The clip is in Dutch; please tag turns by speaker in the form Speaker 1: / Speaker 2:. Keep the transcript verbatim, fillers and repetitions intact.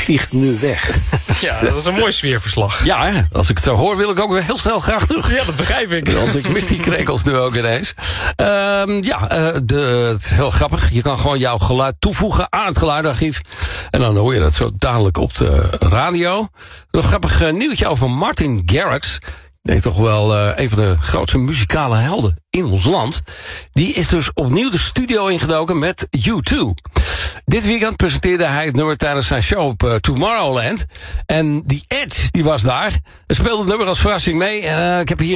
Speaker 1: vliegt nu weg.
Speaker 2: Ja, dat is een mooi sfeerverslag.
Speaker 3: Ja, als ik het zo hoor wil ik ook weer heel snel graag terug.
Speaker 2: Ja, dat begrijp ik.
Speaker 3: Want ik mis die krekels nu ook ineens. Um, ja, uh, de, het is heel grappig. Je kan gewoon jouw geluid toevoegen aan het geluidarchief. En dan hoor je dat zo dadelijk op de radio. Een grappig uh, nieuwtje over Martin Garrix. Ik denk toch wel uh, een van de grootste muzikale helden in ons land. Die is dus opnieuw de studio ingedoken met U twee. Dit weekend presenteerde hij het nummer tijdens zijn show op uh, Tomorrowland. En The Edge, die was daar. Hij speelde het nummer als verrassing mee. En uh, ik heb hier